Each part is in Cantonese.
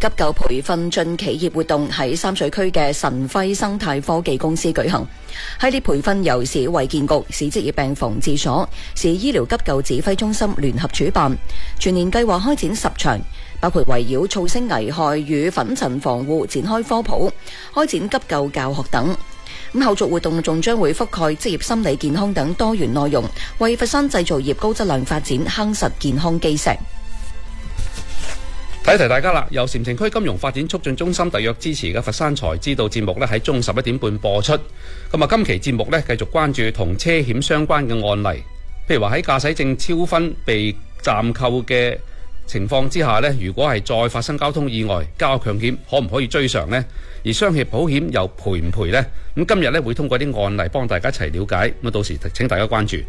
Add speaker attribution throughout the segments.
Speaker 1: 急救培訓進企業活動喺三水區嘅神輝生態科技公司舉行。系列培訓由市衛健局、市職業病防治所、市醫療急救指揮中心聯合主辦，全年計劃開展10場，包括圍繞噪聲危害與粉塵防護展開科普、開展急救教學等。後續活動仲將會覆蓋職業心理健康等多元內容，為佛山製造業高質量發展夯實健康基石。
Speaker 2: 提大家啦，由禪城區金融發展促進中心特約支持嘅佛山財知道節目咧，喺中午11點半播出。咁啊，今期節目咧繼續關注同車險相關嘅案例，譬如話喺駕駛證超分被暫扣嘅情況之下咧，如果係再發生交通意外，交強險可唔可以追償呢？而商業保險又賠唔賠呢？咁今日咧會通過啲案例幫大家一齊了解，咁到時請大家關注。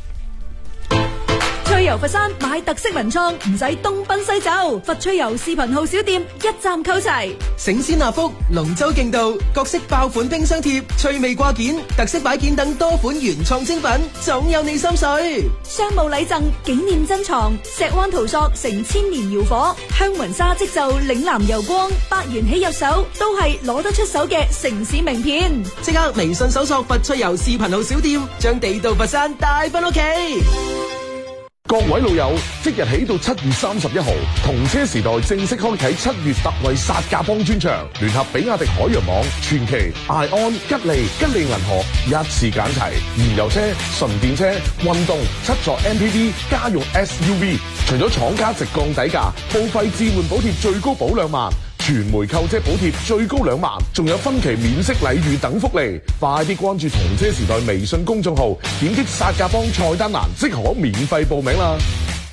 Speaker 3: 趣遊佛山買特色文創唔使東奔西走，佛趣遊視頻號小店一站購齊。
Speaker 4: 醒仙納福、龍舟競渡、各式爆款冰箱貼、趣味掛件、特色擺件等多款原創精品，總有你心水。
Speaker 3: 商務禮贈、紀念珍藏、石灣陶塑成千年窯火，香雲紗織就嶺南油光，百元起入手都係攞得出手嘅城市名片。
Speaker 4: 即刻微信搜索佛趣遊視頻號小店，將地道佛山帶返屋企。
Speaker 5: 各位老友，即日起到7月31號，同車時代正式開啟7月特惠殺價幫專場，聯合比亞迪海洋網、傳祺、艾安、吉利銀河一次揀齊，燃油車、純電車、運動、7座 MPV、家用 SUV， 除咗廠家直降底價，報廢置換補貼最高保2萬。全煤購車補貼最高2萬，仲有分期免息禮遇等福利，快啲關注同車時代微信公眾號，點擊殺價幫菜單欄即可免費報名啦。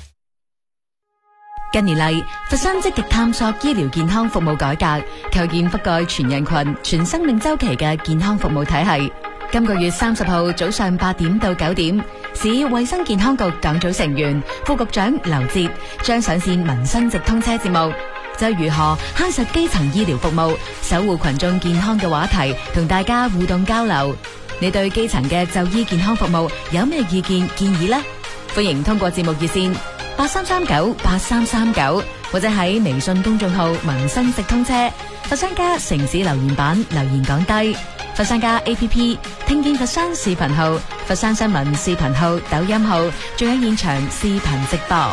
Speaker 6: 近年嚟，佛山積極探索醫療健康服務改革，構建覆蓋全人群、全生命周期嘅健康服務體系。今個月30號早上8點到9點，市衛生健康局黨組成員、副局長劉哲將上線民生直通車節目，就如何慳實基層醫療服務、守護群眾健康嘅話題，同大家互動交流。你對基層嘅就醫健康服務有咩意見建議呢？歡迎通過節目熱線83398339，或者喺微信公眾號民生直通車、佛山家城市留言板留言講低。佛山家 APP、聽見佛山視頻號、佛山新聞視頻號、抖音號，仲有現場視頻直播。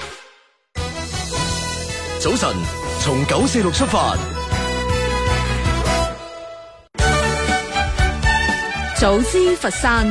Speaker 7: 早晨，從946出發，
Speaker 3: 早知佛山。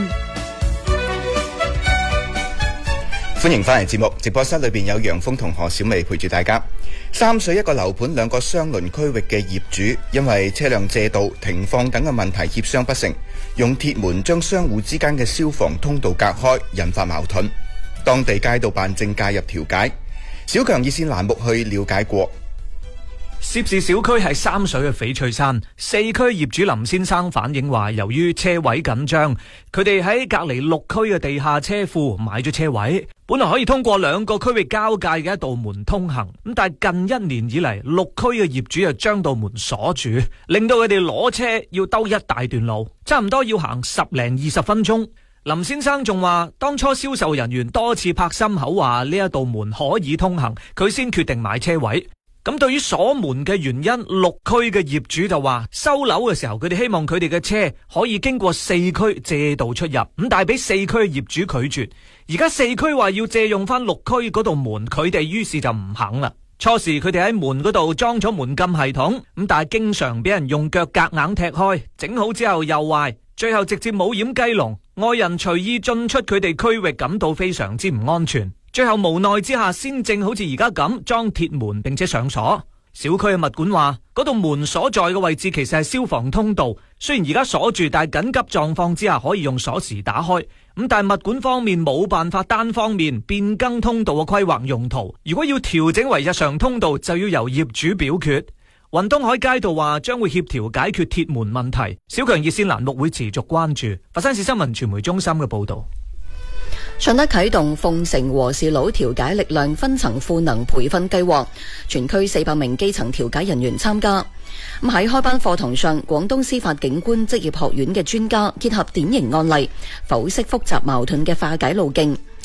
Speaker 8: 歡迎翻嚟節目，直播室裏邊有楊峰同何小薇陪住大家。三水一個樓盤兩個相鄰區域嘅業主，因為車輛借道、停放等嘅問題協商不成，用鐵門將相互之間嘅消防通道隔開，引發矛盾。當地街道辦正介入調解。小強熱線欄目去了解過。
Speaker 9: 涉事小區係三水嘅翡翠山，4區業主林先生反映話，由於車位緊張，佢哋喺隔離6區嘅地下車庫買咗車位，本來可以通過2個區域交界嘅一道門通行，咁但係近1年以嚟，6區嘅業主就將道門鎖住，令到佢哋攞車要兜一大段路，差唔多要行10零20分鐘。林先生仲話，當初銷售人員多次拍心口話呢一道門可以通行，佢先決定買車位。咁對於鎖門嘅原因，6區嘅業主就話收樓嘅時候，佢哋希望佢哋嘅車可以經過4區借道出入，咁但係俾4區嘅業主拒絕。而家4區話要借用翻6區嗰道門，佢哋於是就唔肯啦。初時佢哋喺門嗰度裝咗門禁系統，咁但係經常俾人用腳夾硬踢開，整好之後又壞，最後直接冇掩雞籠，外人隨意進出佢哋區域，感到非常之唔安全。最後無奈之下，先正好似而家咁裝鐵門並且上鎖。小區嘅物管話，嗰道門所在嘅位置其實係消防通道，雖然而家鎖住，但係緊急狀況之下可以用鎖匙打開。咁但係物管方面冇辦法單方面變更通道嘅規劃用途，如果要調整為日常通道，就要由業主表決。雲東海街道話將會協調解決鐵門問題。小強熱線欄目會持續關注。佛山市新聞傳媒中心嘅報道。
Speaker 1: 順德啟動鳳城和事佬調解力量分層賦能培訓計劃，全區400名基層調解人員參加。喺開班課堂上，廣東司法警官職業學院嘅專家結合典型案例，剖析複雜矛盾嘅化解路徑。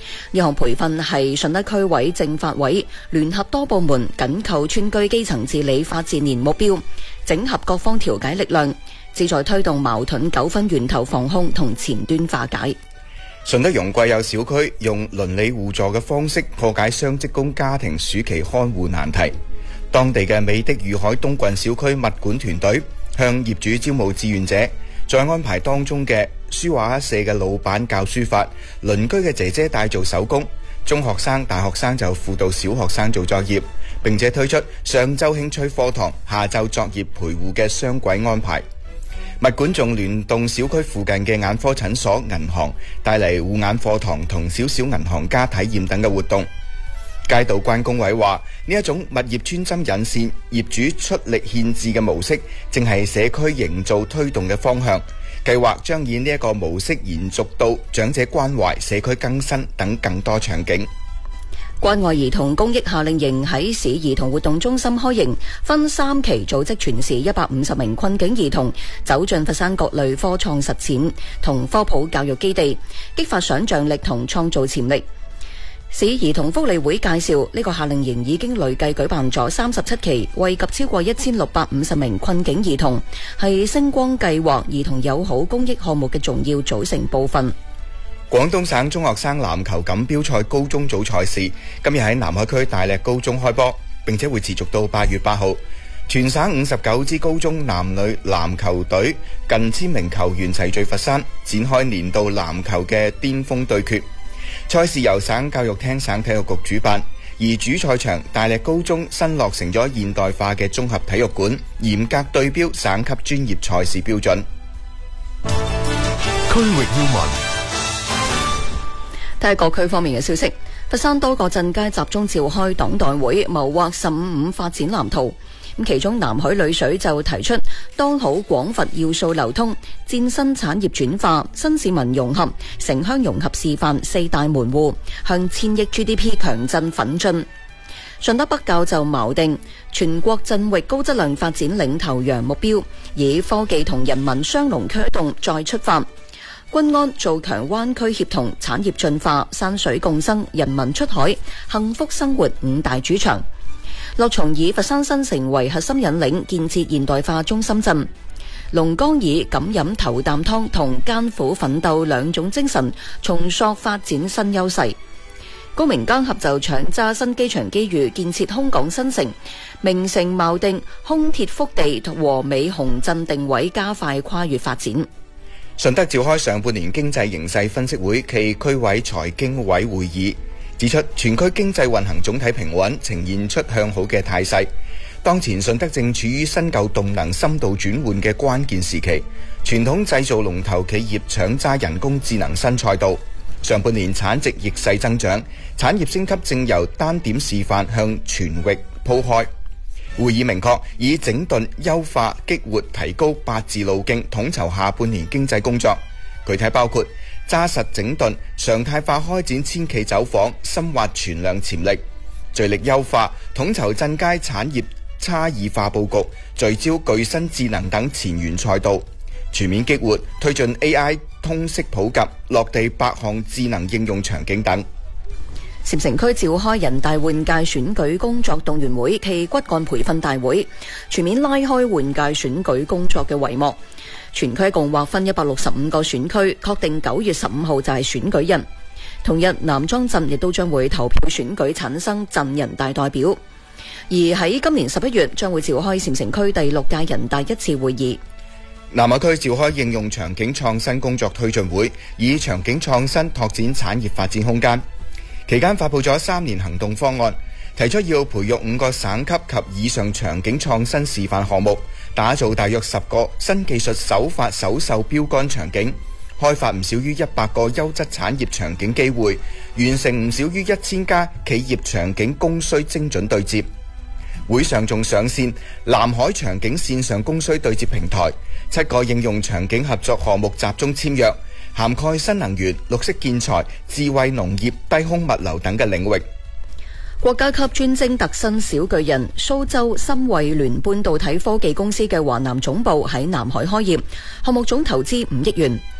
Speaker 1: 呢項培訓係順德區委政法委聯合多部門緊扣村居基層治理發展年目標，整合各方調解力量，旨在推動矛盾糾紛源頭防控同前端化解。
Speaker 8: 順德容桂有小區用鄰里互助嘅方式破解雙職工家庭暑期看護難題。當地嘅美的御海東郡小區物管團隊向業主招募志願者，再安排當中嘅書畫社嘅老闆教書法，鄰居嘅姐姐帶做手工，中學生、大學生就輔導小學生做作業，並且推出上晝興趣課堂、下晝作業陪護嘅雙軌安排。物管仲聯動小區附近嘅眼科診所、銀行，帶嚟護眼課堂同小小銀行家體驗等嘅活動。街道關工委話，呢一種物業穿針引線、業主出力獻智嘅模式，正係社區營造推動嘅方向。計劃將以呢一個模式延續到長者關懷、社區更新等更多場景。
Speaker 1: 關愛兒童公益夏令營喺市兒童活動中心開營，分3期組織全市150名困境兒童走進佛山各類科創實踐同科普教育基地，激發想像力同創造潛力。市兒童福利會介紹，呢個夏令營已經累計舉辦咗37期，惠及超過1650名困境兒童，係星光計劃兒童友好公益項目嘅重要組成部分。
Speaker 8: 廣東省中學生籃球錦標賽高中組賽事今日喺南海區大瀝高中開波，並且會持續到8月8號。全省59支高中男女籃球隊近1000名球員齊聚佛山，展開年度籃球嘅巔峰對決。賽事由省教育廳、省體育局主辦，而主賽場大瀝高中新落成咗現代化嘅綜合體育館，嚴格對標省級專業賽事標準。
Speaker 7: 區域要聞，
Speaker 1: 睇下各區方面嘅消息。佛山多個鎮街集中召開黨代會，謀劃15發展藍圖。其中南海裏水就提出當好廣佛要素流通、戰新產業轉化、新市民融合、城鄉融合示範4大門戶，向1000億 GDP 強震奮進。順德北滘就錨定全國鎮域高質量發展領頭羊目標，以科技同人民雙龍驅動再出發。均安做強灣區協同、產業進化、山水共生、人民出海、幸福生活5大主場。樂從以佛山新城為核心引領，建設現代化中心鎮。龍崗以敢飲頭啖湯同艱苦奮鬥2種精神，重塑發展新優勢。高明江合就搶揸新機場機遇，建設空港新城。名城錨定空鐵腹地和美雄鎮定位，加快跨越發展。
Speaker 8: 順德召開上半年經濟形勢分析會暨區委財經委會議，指出全區經濟運行總體平穩，呈現出向好嘅態勢。當前順德正處於新舊動能深度轉換嘅關鍵時期，傳統製造龍頭企業搶揸人工智能新賽道。上半年產值逆勢增長，產業升級正由單點示範向全域鋪開。會議明確以整頓、優化、激活、提高8字路徑統籌下半年經濟工作，具體包括紮實整頓、常態化開展千企走訪，深挖存量潛力；聚力優化，統籌鎮街產業差異化佈局，聚焦具新智能等前沿賽道；全面激活，推進 AI 通識普及，落地8項智能應用場景等。
Speaker 1: 禪城區召開人大換屆選舉工作動員會暨骨幹培訓大會，全面拉開換屆選舉工作嘅帷幕。全區共劃分165個選區，確定9月15號就係選舉日。同日，南莊鎮亦都將會投票選舉產生鎮人大代表。而喺今年11月，將會召開禪城區第6屆人大1次會議。
Speaker 8: 南海區召開應用場景創新工作推進會，以場景創新拓展產業發展空間。期間發佈咗3年行動方案，提出要培育5個省級及以上場景創新示範項目，打造大約10個新技術首發首售標杆場景，開發唔少於100個優質產業場景機會，完成唔少於1000家企業場景供需精準對接。會上仲上線南海場景線上供需對接平台，7個應用場景合作項目集中簽約，涵蓋新能源、綠色建材、智慧農業、低空物流等嘅領域。
Speaker 1: 國家級專精特新小巨人蘇州新慧聯半導體科技公司嘅華南總部喺南海開業，項目總投資5億元。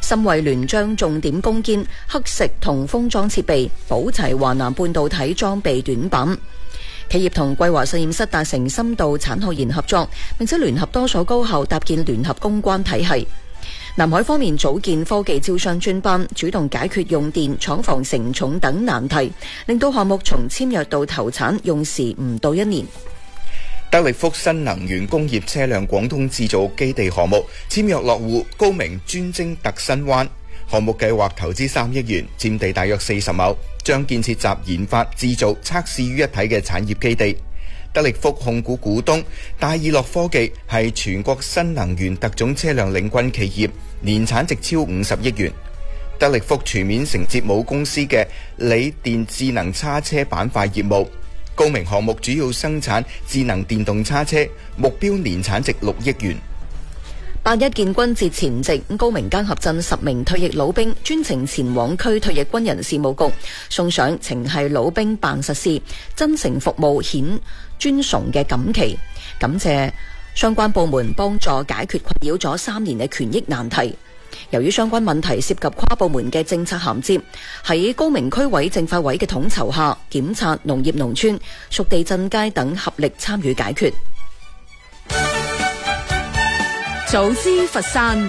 Speaker 1: 深衛聯將重點攻堅黑食同封裝設備，補齊華南半導體裝備短板。企業同桂華實驗室達成深度產學研合作，並且聯合多所高校搭建聯合公關體系。南海方面組建科技招商專班，主動解決用電、廠房承重等難題，令到項目從簽約到投產用時唔到1年。
Speaker 8: 德力福新能源工業車輛廣東製造基地項目簽約落戶高明專精特新灣，項目計劃投資3億元，佔地大約40畝，將建設集研發、製造、測試於一體嘅產業基地。德力福控股股東大意樂科技係全國新能源特種車輛領軍企業，年產值超50億元。德力福全面承接母公司嘅鋰電智能叉車板塊業務。高明項目主要生產智能電動叉車，目標年產值6億元。
Speaker 1: 8·1建軍節前夕，高明耕合鎮10名退役老兵專程前往區退役軍人事務局送上情繫老兵辦實事、真誠服務顯尊崇嘅錦旗，感謝相關部門幫助解決困擾咗3年嘅權益難題。由於相關問題涉及跨部門嘅政策銜接，喺高明區委政法委嘅統籌下，檢察、農業農村、屬地鎮街等合力參與解決。
Speaker 3: 早知佛山，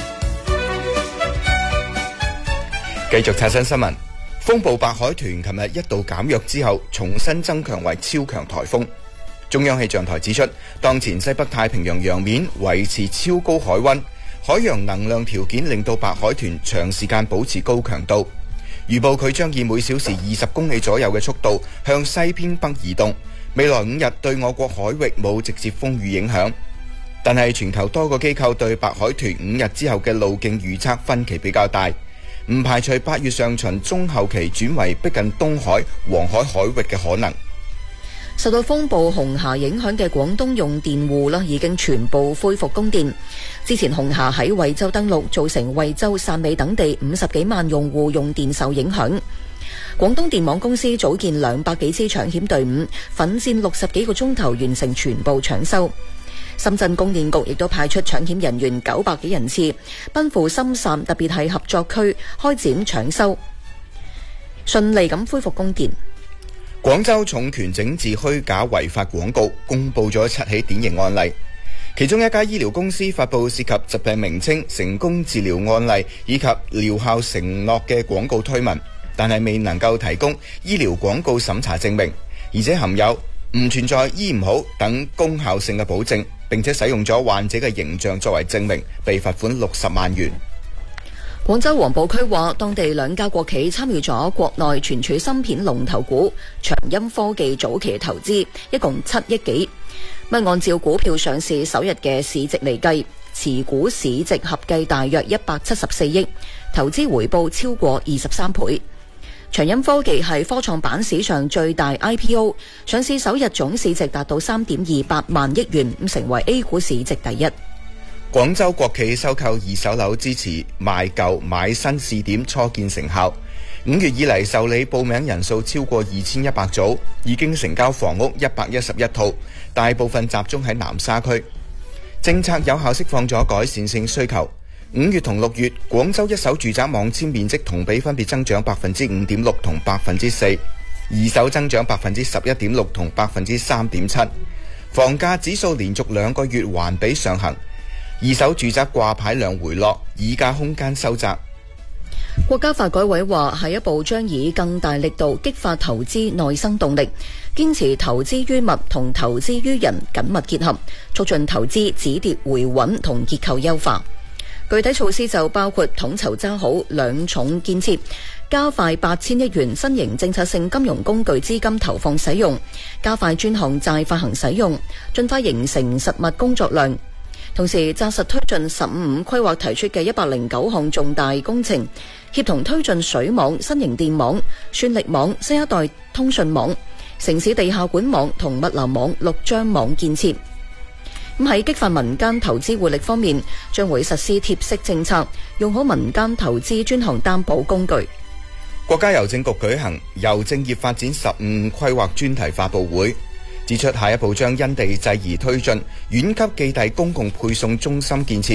Speaker 8: 繼續刷新新聞。風暴白海豚琴日一度減弱之後，重新增強為超強颱風。中央氣象台指出，當前西北太平洋洋面維持超高海溫，海洋能量條件令到白海豚長時間保持高強度。預報佢將以每小時20公里左右嘅速度向西偏北移動，未來5日對我國海域冇直接風雨影響。但係全球多個機構對白海豚5日之後嘅路徑預測分歧比較大，唔排除8月上旬中後期轉為逼近東海、黃海海域嘅可能。
Speaker 1: 受到風暴紅霞影響嘅廣東用電戶已經全部恢復供電。之前紅霞喺惠州登陸，造成惠州、汕尾等地50幾萬用戶用電受影響。廣東電網公司組建200幾支搶險隊伍，奮戰60幾個鐘頭完成全部搶修。深圳供電局亦都派出搶險人員900幾人次，奔赴深汕，特別係合作區開展搶修，順利咁恢復供電。
Speaker 8: 廣州重拳整治虛假違法廣告，公布咗7起典型案例。其中一家醫療公司發布涉及疾病名稱、成功治療案例以及療效承諾嘅廣告推文，但係未能夠提供醫療廣告審查證明，而且含有唔存在醫唔好等功效性嘅保證，並且使用咗患者嘅形象作為證明，被罰款60萬元。
Speaker 1: 廣州黃埔區話，當地2家國企參與咗國內存儲芯片龍頭股長鑫科技早期投資，一共7億幾。按照股票上市首日嘅市值嚟計，持股市值合計大約174億，投資回報超過23倍。長鑫科技係科創板史上最大 IPO， 上市首日總市值達到3.28萬億元，成為 A 股市值第一。
Speaker 8: 廣州國企收購二手樓支持賣舊買新試點初見成效。5月以嚟受理報名人數超過2100組，已經成交房屋111套，大部分集中喺南沙區。政策有效釋放咗改善性需求。5月同6月，廣州一手住宅網簽面積同比分別增長5.6%同4%，二手增長11.6%同3.7%。房價指數連續2個月環比上行，二手住宅掛牌量回落，議價空間收窄。
Speaker 1: 國家發改委話，下一步將以更大力度激發投資內生動力，堅持投資於物同投資於人緊密結合，促進投資止跌回穩同結構優化。具體措施就包括統籌揸好兩重建設，加快8000億元新型政策性金融工具資金投放使用，加快專項債發行使用，盡快形成實物工作量。同時紮實推進15規劃提出嘅109項重大工程，協同推進水網、新型電網、算力網、新一代通訊網、城市地下管網同物流網6張網建設。喺激發民間投資活力方面，將會實施貼息政策，用好民間投資專項擔保工具。
Speaker 8: 國家郵政局舉行郵政業發展15規劃專題發佈會，指出下一步將因地制宜推進縣級寄遞公共配送中心建設，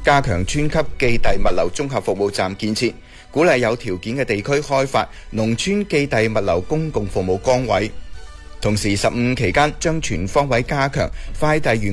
Speaker 8: 加強村級寄遞物流綜合服務站建設，鼓勵有條件嘅地區開發農村寄遞物流公共服務崗位。同時15期間將全方位加強快遞員